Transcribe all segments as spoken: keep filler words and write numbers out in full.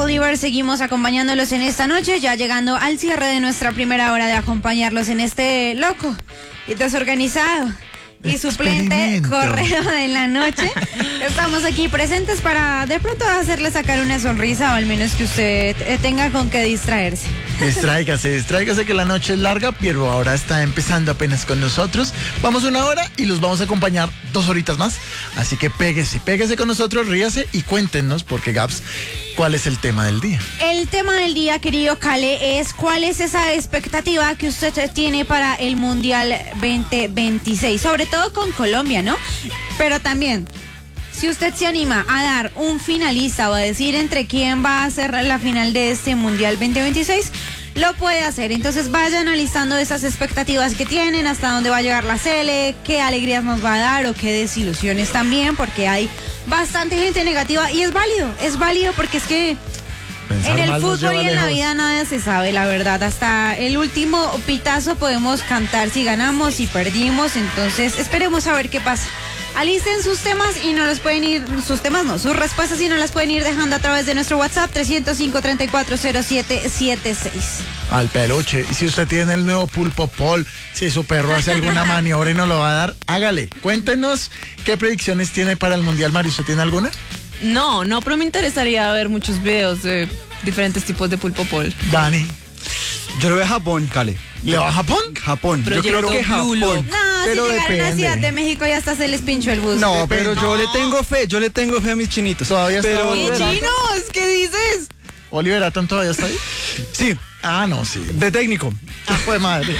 Oliver, seguimos acompañándolos en esta noche, ya llegando al cierre de nuestra primera hora de acompañarlos en este loco y desorganizado y suplente correo de la noche. Estamos aquí presentes para de pronto hacerle sacar una sonrisa o al menos que usted tenga con qué distraerse. Distráigase, distráigase que la noche es larga, pero ahora está empezando apenas con nosotros. Vamos una hora y los vamos a acompañar dos horitas más. Así que péguese, péguese con nosotros, ríase y cuéntenos, porque Gaps, ¿cuál es el tema del día? El tema del día, querido Cale, es cuál es esa expectativa que usted tiene para el Mundial veinte veintiséis, sobre todo con Colombia, ¿no? Pero también, si usted se anima a dar un finalista o a decir entre quién va a ser la final de este Mundial veinte veintiséis, lo puede hacer. Entonces vaya analizando esas expectativas que tienen, hasta dónde va a llegar la Sele, qué alegrías nos va a dar o qué desilusiones también, porque hay bastante gente negativa y es válido, es válido porque es que Pensar en el fútbol y en lejos. La vida nada se sabe, la verdad. Hasta el último pitazo podemos cantar si ganamos, si perdimos. Entonces esperemos a ver qué pasa. Alisten sus temas y no los pueden ir, sus temas no, sus respuestas y no las pueden ir dejando a través de nuestro WhatsApp tres cero cinco, treinta y cuatro cero siete setenta y seis. Al peluche. Y si usted tiene el nuevo Pulpo Pol, si su perro hace alguna maniobra y no lo va a dar, hágale. Cuéntenos qué predicciones tiene para el Mundial, Mario. ¿Usted tiene alguna? No, no, pero me interesaría ver muchos videos de diferentes tipos de Pulpo Pol. Dani. Yo lo veo a Japón, Cale. ¿Le va a Japón? Japón. Pero yo creo que Japón. No, pero si llegaron a depende. Ciudad de México y hasta se les pinchó el bus. No, Depende. pero yo le tengo fe, yo le tengo fe a mis chinitos. Todavía está pero Oliver. ¿Qué chinos? ¿Qué dices? ¿Oliver Atom todavía está ahí? Sí, Ah, no, sí. de técnico. Ah, fue madre.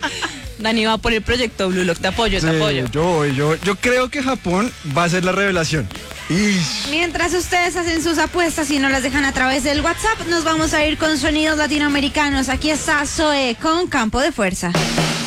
Dani va por el proyecto Blue Lock, te apoyo, te Sí, apoyo. yo voy, yo, yo creo que Japón va a ser la revelación. Ish. Mientras ustedes hacen sus apuestas y no las dejan a través del WhatsApp, nos vamos a ir con sonidos latinoamericanos. Aquí está Zoe con Campo de Fuerza.